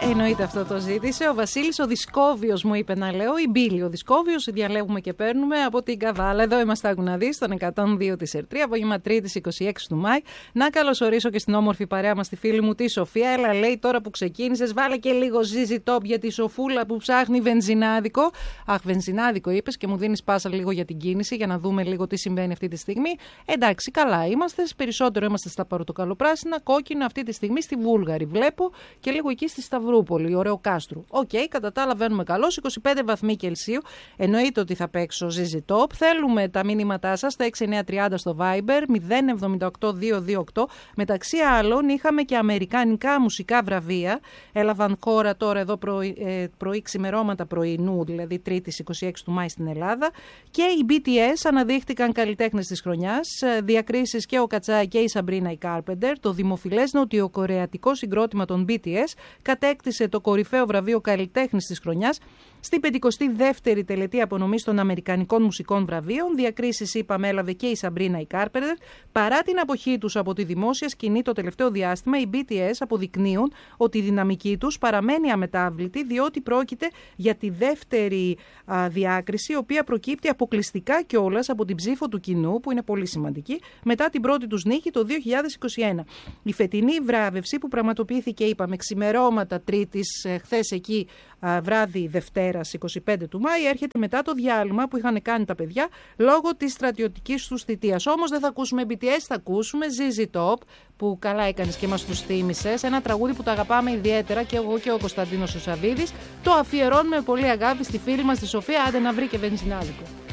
Εννοείται αυτό το ζήτησε. Ο Βασίλης ο Δισκόβιος μου είπε να λέω, η Μπίλη ο Δισκόβιος, διαλέγουμε και παίρνουμε από την Καβάλα. Εδώ είμαστε, άκου να δεις, στον 102 της Ερτρία, απόγευμα Τρίτης 26 του Μάη. Να καλωσορίσω και στην όμορφη παρέα μας τη φίλη μου τη Σοφία. Έλα, λέει, τώρα που ξεκίνησες, βάλε και λίγο ZZ Top για τη Σοφούλα που ψάχνει βενζινάδικο. Αχ, βενζινάδικο είπες και μου δίνεις πάσα λίγο για την κίνηση, για να δούμε λίγο τι συμβαίνει αυτή τη στιγμή. Εντάξει, καλά είμαστε. Περισσότερο είμαστε στα πορτοκαλοπράσινα, κόκκινα αυτή τη στιγμή στη Βούλγαρη. Βλέπω και λίγο εκεί στη Σταυρούπολη, ωραίο Κάστρου. Οκ, κατά τα άλλα βαίνουμε καλώς, 25 βαθμοί Κελσίου. Εννοείται ότι θα παίξω ZZ Top. Θέλουμε τα μήνυματά σας στο 6930 στο Viber 078228. Μεταξύ άλλων, είχαμε και αμερικανικά μουσικά βραβεία. Έλαβαν χώρα τώρα εδώ πρωί ξημερώματα πρωινού, δηλαδή 3η 26 του Μάη στην Ελλάδα. Και οι BTS αναδείχτηκαν καλλιτέχνες της χρονιάς. Διακρίσεις και ο Κατσάι και η Σαμπρίνα η Κάρπεντερ. Το δημοφιλές νοτιοκορεατικό συγκρότημα των BTS κατέκτησε το κορυφαίο βραβείο καλλιτέχνης της χρονιάς στην 52η τελετή απονομής των Αμερικανικών Μουσικών Βραβείων. Διακρίσεις, είπαμε, έλαβε και η Σαμπρίνα η Κάρπεντερ. Παρά την αποχή τους από τη δημόσια σκηνή το τελευταίο διάστημα, οι BTS αποδεικνύουν ότι η δυναμική τους παραμένει αμετάβλητη, διότι πρόκειται για τη δεύτερη διάκριση, η οποία προκύπτει αποκλειστικά κιόλας από την ψήφο του κοινού, που είναι πολύ σημαντική, μετά την πρώτη τους νίκη το 2021. Η φετινή βράβευση που πραγματοποιήθηκε, είπαμε, ξημερώματα Τρίτης, χθες εκεί βράδυ Δευτέρας 25 του Μάη, έρχεται μετά το διάλειμμα που είχαν κάνει τα παιδιά λόγω της στρατιωτικής τους θητείας. Όμως δεν θα ακούσουμε BTS, θα ακούσουμε ZZ Top, που καλά έκανες και μας τους θύμισες. Ένα τραγούδι που το αγαπάμε ιδιαίτερα και εγώ και ο Κωνσταντίνος ο Σαββίδης. Το αφιερώνουμε με πολύ αγάπη στη φίλη μας τη Σοφία. Άντε να βρει και βενζινάδικο.